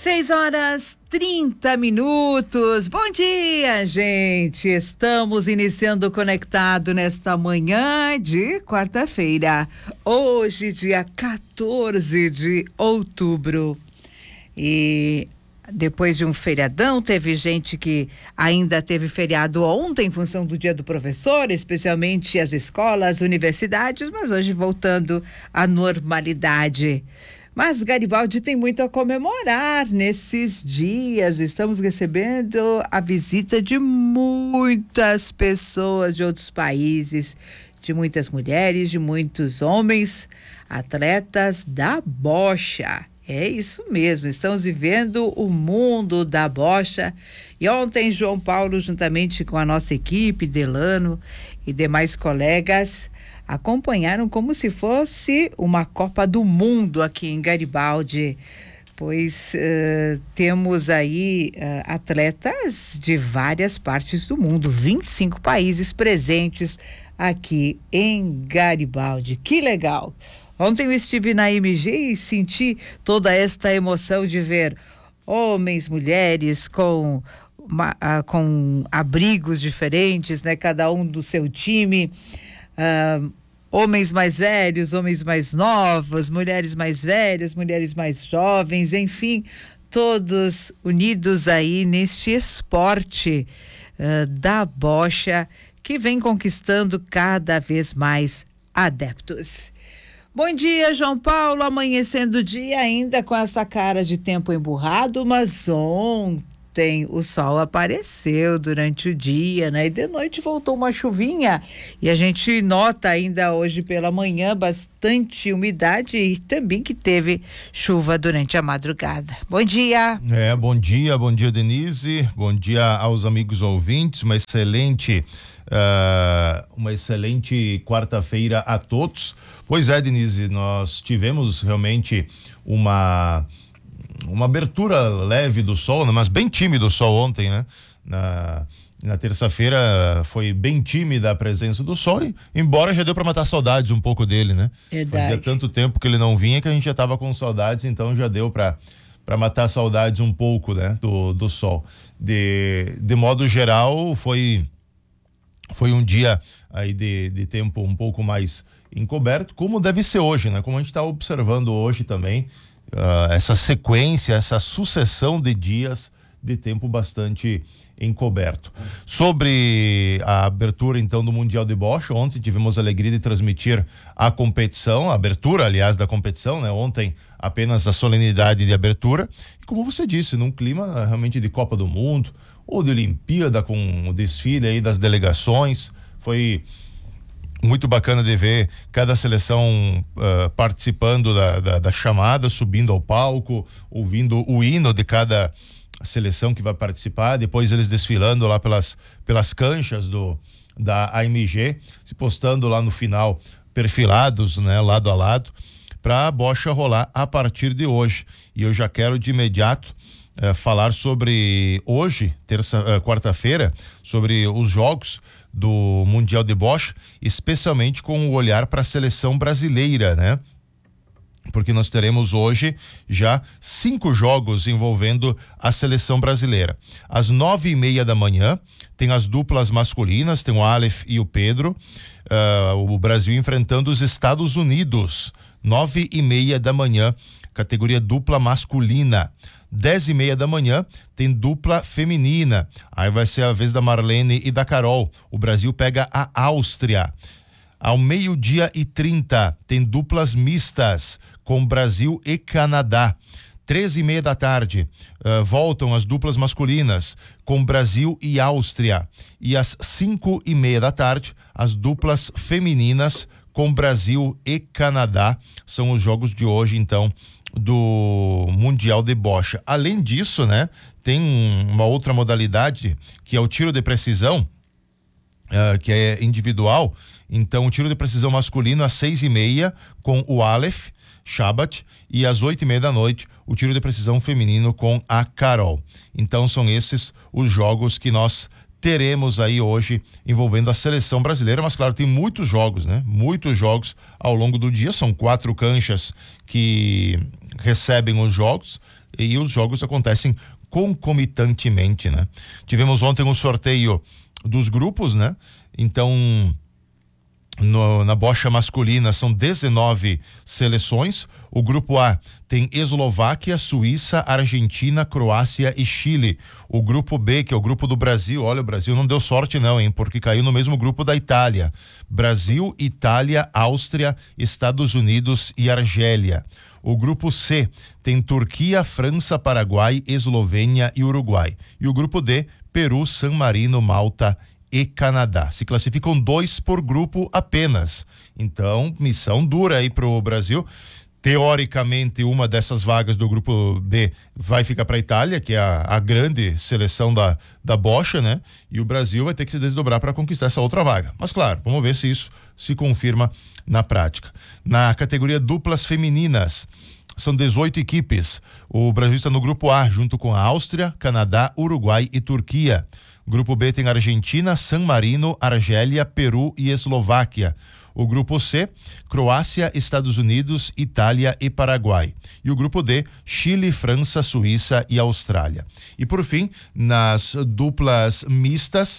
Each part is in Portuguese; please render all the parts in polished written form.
6h30. Bom dia, gente. Estamos iniciando o Conectado nesta manhã de quarta-feira. Hoje, dia 14 de outubro. E depois de um feriadão, teve gente que ainda teve feriado ontem em função do Dia do Professor, especialmente as escolas, universidades, mas hoje voltando à normalidade. Mas Garibaldi tem muito a comemorar nesses dias. Estamos recebendo a visita de muitas pessoas de outros países, de muitas mulheres, de muitos homens, atletas da bocha. É isso mesmo, estamos vivendo o mundo da bocha. E ontem, João Paulo, juntamente com a nossa equipe, Delano e demais colegas, acompanharam como se fosse uma Copa do Mundo aqui em Garibaldi, pois temos aí atletas de várias partes do mundo, 25 países presentes aqui em Garibaldi. Que legal! Ontem eu estive na MG e senti toda esta emoção de ver homens, mulheres com abrigos diferentes, né? Cada um do seu time. Homens mais velhos, homens mais novos, mulheres mais velhas, mulheres mais jovens, enfim, todos unidos aí neste esporte da bocha que vem conquistando cada vez mais adeptos. Bom dia, João Paulo, amanhecendo o dia ainda com essa cara de tempo emburrado, mas ontem o sol apareceu durante o dia, né? E de noite voltou uma chuvinha e a gente nota ainda hoje pela manhã bastante umidade e também que teve chuva durante a madrugada. Bom dia. Bom dia, Denise, bom dia aos amigos ouvintes, uma excelente quarta-feira a todos. Pois é, Denise, nós tivemos realmente uma abertura leve do sol, né? Mas bem tímido o sol ontem, né? Na terça-feira foi bem tímida a presença do sol, embora já deu para matar saudades um pouco dele, né? Verdade. Fazia tanto tempo que ele não vinha que a gente já tava com saudades, então já deu para matar saudades um pouco, né? Do sol. De modo geral, foi um dia aí de tempo um pouco mais encoberto, como deve ser hoje, né? Como a gente está observando hoje também, essa sequência, essa sucessão de dias de tempo bastante encoberto. Sobre a abertura, então, do Mundial de Bocha, ontem tivemos a alegria de transmitir a competição, a abertura, aliás, da competição, né? Ontem apenas a solenidade de abertura, e como você disse, num clima realmente de Copa do Mundo, ou de Olimpíada, com o desfile aí das delegações. Foi muito bacana de ver cada seleção participando da chamada, subindo ao palco, ouvindo o hino de cada seleção que vai participar, depois eles desfilando lá pelas canchas da AMG, se postando lá no final, perfilados, né, lado a lado, para a bocha rolar a partir de hoje. E eu já quero de imediato falar sobre hoje, quarta-feira, sobre os jogos do Mundial de Bocha, especialmente com o olhar para a seleção brasileira, né? Porque nós teremos hoje já 5 jogos envolvendo a seleção brasileira. Às 9:30 da manhã tem as duplas masculinas, tem o Aleph e o Pedro, o Brasil enfrentando os Estados Unidos, 9:30 da manhã, categoria dupla masculina. 10:30 da manhã tem dupla feminina, aí vai ser a vez da Marlene e da Carol. O Brasil pega a Áustria. Ao 12:30 tem duplas mistas com Brasil e Canadá. 13:30 da tarde voltam as duplas masculinas com Brasil e Áustria. E às 5:30 da tarde as duplas femininas com Brasil e Canadá. São os jogos de hoje, então, do Mundial de Bocha. Além disso, né, tem uma outra modalidade que é o tiro de precisão, que é individual. Então, o tiro de precisão masculino às 6:30 com o Aleph Shabat, e às 8:30 da noite o tiro de precisão feminino com a Carol. Então são esses os jogos que nós teremos aí hoje envolvendo a seleção brasileira, mas claro, tem muitos jogos, né? Muitos jogos ao longo do dia, são 4 canchas que recebem os jogos, e os jogos acontecem concomitantemente, né? Tivemos ontem um sorteio dos grupos, né? Então, na bocha masculina são 19 seleções. O grupo A tem Eslováquia, Suíça, Argentina, Croácia e Chile. O grupo B, que é o grupo do Brasil, olha, o Brasil não deu sorte não, hein? Porque caiu no mesmo grupo da Itália. Brasil, Itália, Áustria, Estados Unidos e Argélia. O grupo C tem Turquia, França, Paraguai, Eslovênia e Uruguai. E o grupo D, Peru, San Marino, Malta e Canadá. Se classificam 2 por grupo apenas. Então, missão dura aí pro Brasil. Teoricamente, uma dessas vagas do grupo B vai ficar para a Itália, que é a grande seleção da bocha, né? E o Brasil vai ter que se desdobrar para conquistar essa outra vaga. Mas claro, vamos ver se isso se confirma na prática. Na categoria duplas femininas, são 18 equipes. O Brasil está no grupo A, junto com a Áustria, Canadá, Uruguai e Turquia. Grupo B tem Argentina, San Marino, Argélia, Peru e Eslováquia. O grupo C, Croácia, Estados Unidos, Itália e Paraguai. E o grupo D, Chile, França, Suíça e Austrália. E por fim, nas duplas mistas,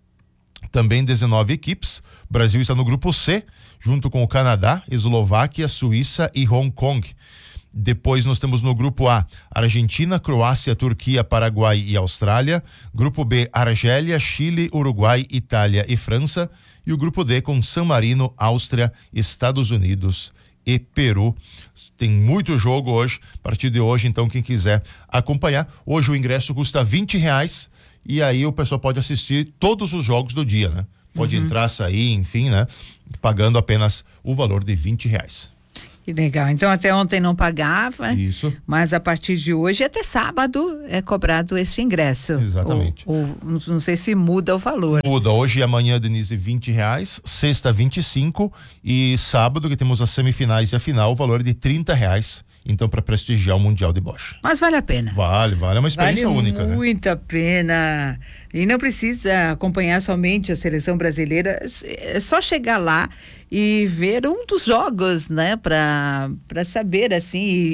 também 19 equipes. O Brasil está no grupo C, junto com o Canadá, Eslováquia, Suíça e Hong Kong. Depois nós temos no grupo A, Argentina, Croácia, Turquia, Paraguai e Austrália. Grupo B, Argélia, Chile, Uruguai, Itália e França. E o grupo D com San Marino, Áustria, Estados Unidos e Peru. Tem muito jogo hoje, a partir de hoje, então quem quiser acompanhar. Hoje o ingresso custa R$20 e aí o pessoal pode assistir todos os jogos do dia, né? Pode entrar, sair, enfim, né? Pagando apenas o valor de R$20. Que legal. Então até ontem não pagava. Isso. Mas a partir de hoje até sábado é cobrado esse ingresso. Exatamente. Não sei se muda o valor. Muda. Hoje e amanhã, Denise, R$20, sexta 25 e sábado, que temos as semifinais e a final, o valor é de R$30. Então, para prestigiar o Mundial de Bocha. Mas vale a pena. Vale. É uma experiência única, né? Vale muito a pena. E não precisa acompanhar somente a seleção brasileira. É só chegar lá e ver um dos jogos, né? Para saber, assim,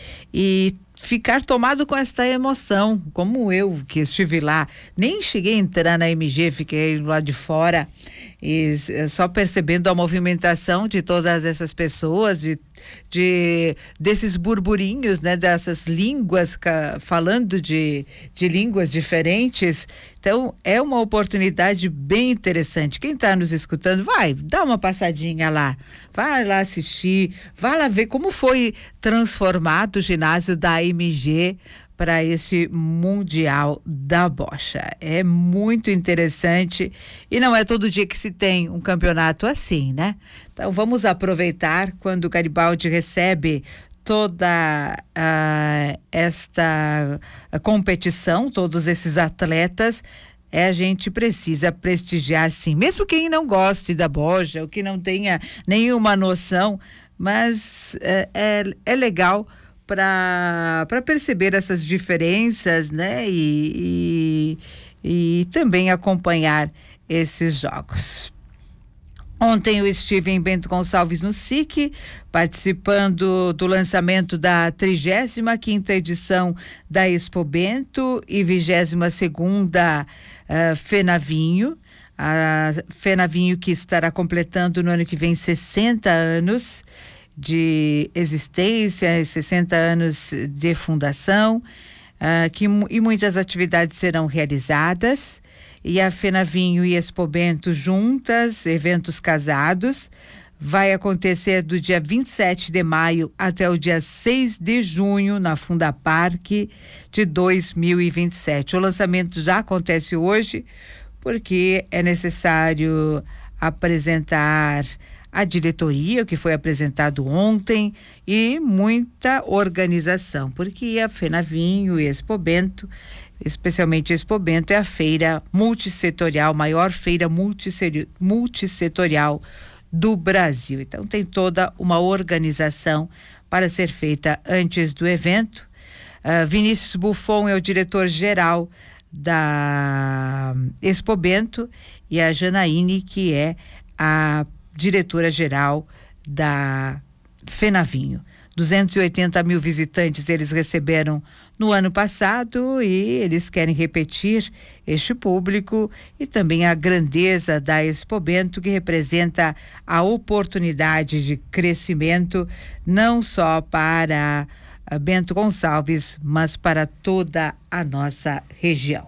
e ficar tomado com esta emoção, como eu que estive lá. Nem cheguei a entrar na MG, fiquei lá de fora e só percebendo a movimentação de todas essas pessoas, desses burburinhos, né, dessas línguas, falando de línguas diferentes. Então é uma oportunidade bem interessante. Quem está nos escutando, vai, dá uma passadinha lá, vai lá assistir, vai lá ver como foi transformado o ginásio da MG para esse Mundial da Bocha. É muito interessante e não é todo dia que se tem um campeonato assim, né? Então vamos aproveitar quando o Garibaldi recebe toda esta competição, todos esses atletas. A gente precisa prestigiar, sim, mesmo quem não goste da bocha ou que não tenha nenhuma noção, mas é legal para perceber essas diferenças, né? E também acompanhar esses jogos. Ontem eu estive em Bento Gonçalves, no SIC, participando do lançamento da 35ª edição da Expo Bento e 22ª FENAVINHO. A FENAVINHO que estará completando no ano que vem 60 anos de existência, 60 anos de fundação, e muitas atividades serão realizadas. E a FENAVINHO e Expo Bento juntas, eventos casados, vai acontecer do dia 27 de maio até o dia 6 de junho na Fundaparque de 2027. O lançamento já acontece hoje porque é necessário apresentar a diretoria, o que foi apresentado ontem, e muita organização, porque a FENAVINHO e Expo Bento, especialmente Expo Bento, é a feira multissetorial, maior feira multissetorial do Brasil. Então tem toda uma organização para ser feita antes do evento. Vinícius Buffon é o diretor-geral da Expo Bento e a Janaíne, que é a diretora-geral da FENAVINHO. 280 mil visitantes eles receberam no ano passado e eles querem repetir este público e também a grandeza da Expo Bento, que representa a oportunidade de crescimento não só para Bento Gonçalves, mas para toda a nossa região.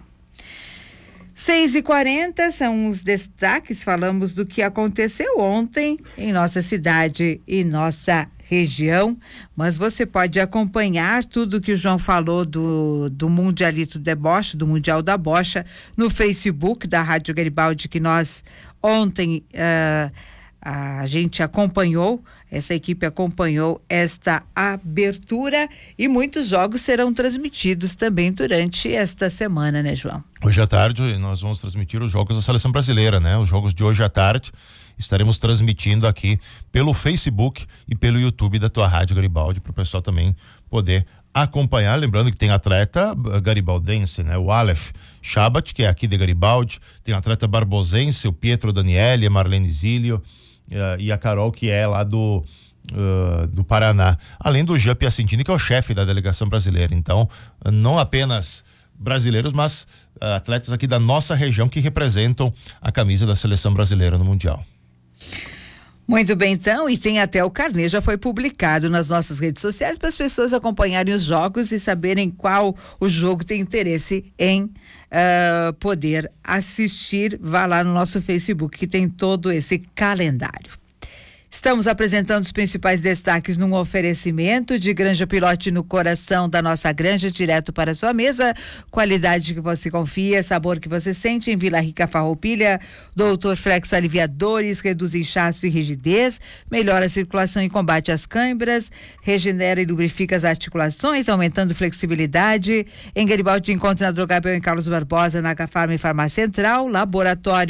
6h40 são os destaques, falamos do que aconteceu ontem em nossa cidade e nossa região, mas você pode acompanhar tudo que o João falou do Mundialito Deboche, do Mundial da Bocha, no Facebook da Rádio Garibaldi, que nós ontem a gente acompanhou, essa equipe acompanhou esta abertura e muitos jogos serão transmitidos também durante esta semana, né, João? Hoje à tarde nós vamos transmitir os jogos da Seleção Brasileira, né? Os jogos de hoje à tarde estaremos transmitindo aqui pelo Facebook e pelo YouTube da tua Rádio Garibaldi, para o pessoal também poder acompanhar. Lembrando que tem atleta garibaldense, né? O Aleph Shabat, que é aqui de Garibaldi, tem atleta barbosense, o Pietro Daniele, a Marlene Zílio, e a Carol, que é lá do Paraná, além do Jean Piacentini, que é o chefe da delegação brasileira. Então, não apenas brasileiros, mas atletas aqui da nossa região que representam a camisa da seleção brasileira no Mundial. Muito bem, então, e tem até o carnê, já foi publicado nas nossas redes sociais para as pessoas acompanharem os jogos e saberem qual o jogo tem interesse em poder assistir. Vá lá no nosso Facebook que tem todo esse calendário. Estamos apresentando os principais destaques num oferecimento de Granja Pilote, no coração da nossa granja, direto para a sua mesa. Qualidade que você confia, sabor que você sente em Vila Rica Farroupilha. Doutor Flex Aliviadores, reduz inchaço e rigidez, melhora a circulação e combate às câimbras, regenera e lubrifica as articulações, aumentando flexibilidade. Em Garibaldi encontra na Drogabel em Carlos Barbosa, na Cafarma e Farmácia Central. Laboratório